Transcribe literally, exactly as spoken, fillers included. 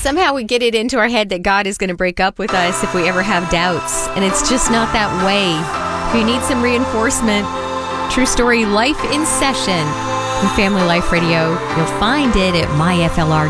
somehow we get it into our head that God is going to break up with us if we ever have doubts. And it's just not that way. If you need some reinforcement, True Story Life in Session from Family Life Radio, you'll find it at my F L R